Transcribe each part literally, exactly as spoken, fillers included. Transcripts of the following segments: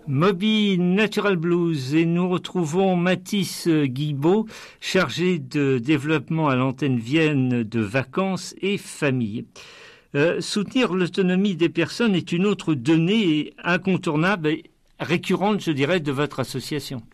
Moby Natural Blues et nous retrouvons Mathis Guibaud, chargé de développement à l'antenne Vienne de vacances et famille. Euh, soutenir l'autonomie des personnes est une autre donnée incontournable et récurrente, je dirais, de votre association.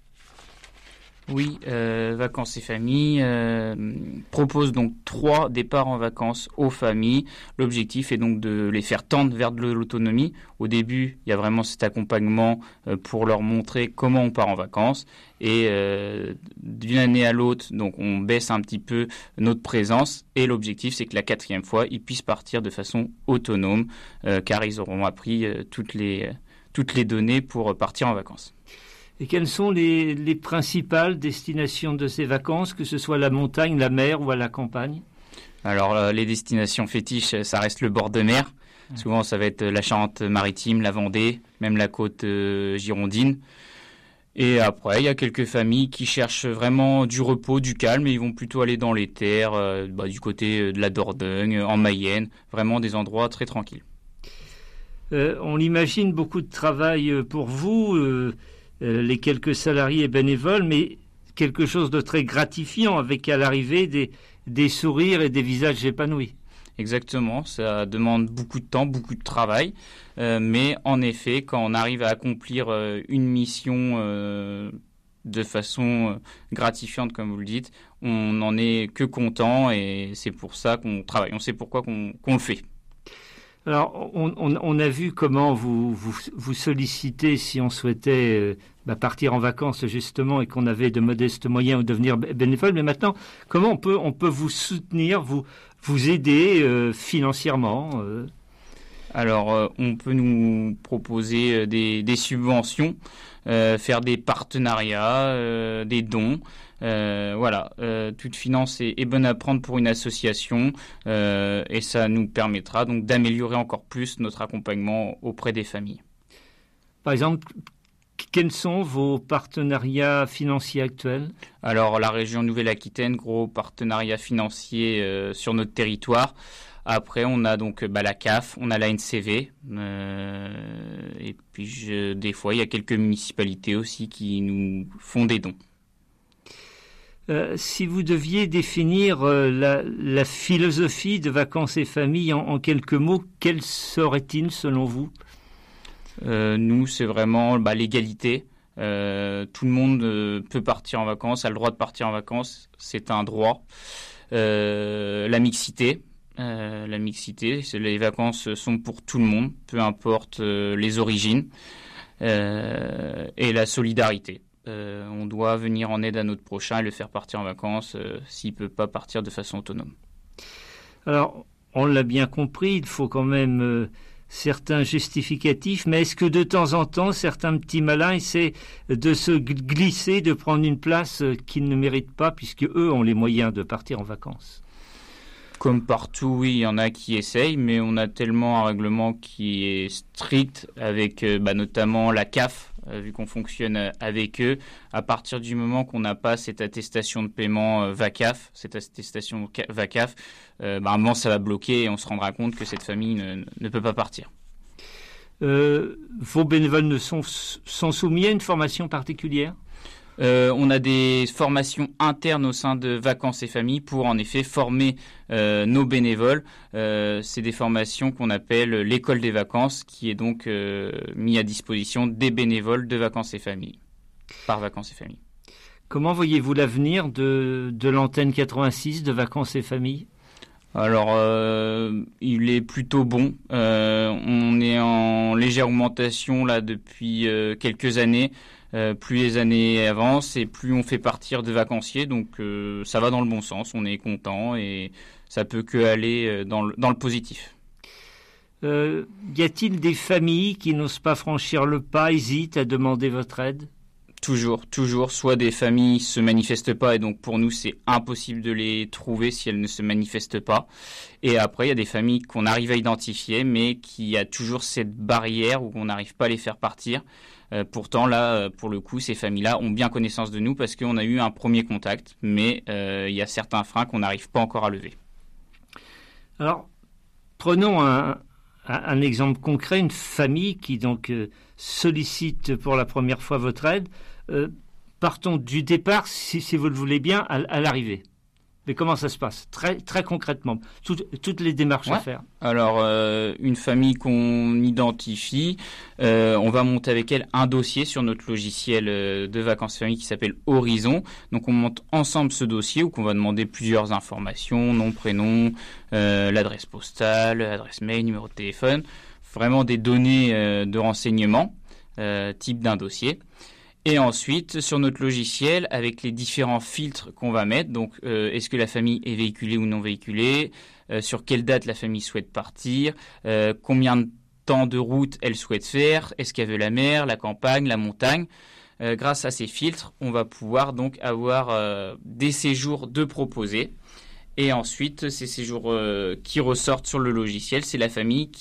Oui, euh, Vacances et Familles euh, propose donc trois départs en vacances aux familles. L'objectif est donc de les faire tendre vers de l'autonomie. Au début, il y a vraiment cet accompagnement euh, pour leur montrer comment on part en vacances. Et euh, d'une année à l'autre, donc on baisse un petit peu notre présence. Et l'objectif, c'est que la quatrième fois, ils puissent partir de façon autonome, euh, car ils auront appris euh, toutes les, euh, toutes les données pour partir en vacances. Et quelles sont les, les principales destinations de ces vacances, que ce soit la montagne, la mer ou à la campagne? Alors, euh, les destinations fétiches, ça reste le bord de mer. Mmh. Souvent, ça va être la Charente-Maritime, la Vendée, même la côte euh, girondine. Et après, il y a quelques familles qui cherchent vraiment du repos, du calme, et ils vont plutôt aller dans les terres, euh, bah, du côté de la Dordogne, en Mayenne, vraiment des endroits très tranquilles. Euh, on l'imagine, beaucoup de travail pour vous, euh, euh, les quelques salariés et bénévoles, mais quelque chose de très gratifiant avec à l'arrivée des, des sourires et des visages épanouis. Exactement, ça demande beaucoup de temps, beaucoup de travail, euh, mais en effet, quand on arrive à accomplir euh, une mission euh, de façon gratifiante, comme vous le dites, on n'en est que content et c'est pour ça qu'on travaille, on sait pourquoi qu'on, qu'on le fait. Alors, on, on, on a vu comment vous, vous, vous sollicitez si on souhaitait euh, bah, partir en vacances, justement, et qu'on avait de modestes moyens ou devenir bénévole. Mais maintenant, comment on peut, on peut vous soutenir, vous, vous aider euh, financièrement euh... Alors, euh, on peut nous proposer des, des subventions, euh, faire des partenariats, euh, des dons. Euh, voilà, euh, toute finance est, est bonne à prendre pour une association euh, et ça nous permettra donc d'améliorer encore plus notre accompagnement auprès des familles. Par exemple, quels sont vos partenariats financiers actuels? Alors, la région Nouvelle-Aquitaine, gros partenariat financier euh, sur notre territoire. Après, on a donc bah, la C A F, on a la N C V, euh, et puis je, des fois, il y a quelques municipalités aussi qui nous font des dons. Euh, si vous deviez définir euh, la, la philosophie de Vacances et Familles en, en quelques mots, quelle serait-il selon vous? euh, Nous, c'est vraiment bah, l'égalité. Euh, tout le monde euh, peut partir en vacances, a le droit de partir en vacances, c'est un droit. Euh, la mixité. Euh, la mixité, c'est, les vacances sont pour tout le monde, peu importe euh, les origines. Euh, et la solidarité. Euh, on doit venir en aide à notre prochain et le faire partir en vacances euh, s'il ne peut pas partir de façon autonome. Alors, on l'a bien compris, il faut quand même euh, certains justificatifs, mais est-ce que de temps en temps, certains petits malins essaient de se glisser, de prendre une place euh, qu'ils ne méritent pas, puisque eux ont les moyens de partir en vacances? Comme partout, oui, il y en a qui essayent, mais on a tellement un règlement qui est strict avec euh, bah, notamment la C A F, euh, vu qu'on fonctionne avec eux. À partir du moment qu'on n'a pas cette attestation de paiement euh, VACAF, cette attestation VACAF, euh, bah, à un moment ça va bloquer et on se rendra compte que cette famille ne, ne peut pas partir. Euh, vos bénévoles ne sont, sont soumis à une formation particulière ? Euh, on a des formations internes au sein de Vacances et Familles pour en effet former euh, nos bénévoles. Euh, c'est des formations qu'on appelle l'école des vacances qui est donc euh, mis à disposition des bénévoles de Vacances et Familles, par Vacances et Familles. Comment voyez-vous l'avenir de, de l'antenne quatre-vingt-six de Vacances et Familles ? Alors, euh, il est plutôt bon. Euh, on est en légère augmentation là depuis euh, quelques années. Euh, plus les années avancent et plus on fait partir de vacanciers, donc euh, ça va dans le bon sens, on est content et ça peut que aller dans le, dans le positif. Euh, y a-t-il des familles qui n'osent pas franchir le pas, hésitent à demander votre aide ? Toujours, toujours. Soit des familles se manifestent pas et donc pour nous c'est impossible de les trouver si elles ne se manifestent pas. Et après il y a des familles qu'on arrive à identifier mais qui a toujours cette barrière où on n'arrive pas à les faire partir. Euh, pourtant là, pour le coup, ces familles-là ont bien connaissance de nous parce qu'on a eu un premier contact, mais euh, il y a certains freins qu'on n'arrive pas encore à lever. Alors, prenons un, un, un exemple concret, une famille qui donc euh, sollicite pour la première fois votre aide. Euh, partons du départ, si, si vous le voulez bien, à, à l'arrivée. Mais comment ça se passe très, très concrètement, tout, toutes les démarches ouais. à faire. Alors, euh, une famille qu'on identifie, euh, on va monter avec elle un dossier sur notre logiciel de vacances famille qui s'appelle Horizon. Donc, on monte ensemble ce dossier où on va demander plusieurs informations, nom, prénom, euh, l'adresse postale, l'adresse mail, numéro de téléphone, vraiment des données euh, de renseignement, euh, type d'un dossier. Et ensuite, sur notre logiciel, avec les différents filtres qu'on va mettre, donc euh, est-ce que la famille est véhiculée ou non véhiculée, euh, sur quelle date la famille souhaite partir, euh, combien de temps de route elle souhaite faire, est-ce qu'elle veut la mer, la campagne, la montagne. Euh, grâce à ces filtres, on va pouvoir donc avoir euh, des séjours de proposés. Et ensuite, ces séjours euh, qui ressortent sur le logiciel, c'est la famille qui